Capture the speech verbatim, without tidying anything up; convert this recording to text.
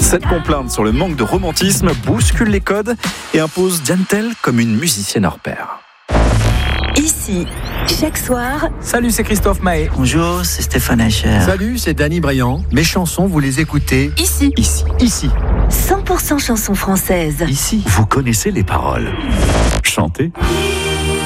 Cette complainte sur le manque de romantisme bouscule les codes et impose Diane Tell comme une musicienne hors pair. Ici, chaque soir. Salut, c'est Christophe Maé. Bonjour, c'est Stéphane Eicher. Salut, c'est Danny Briand. Mes chansons, vous les écoutez Ici. Ici. Ici. cent pour cent chansons françaises. Ici. Vous connaissez les paroles. Chantez.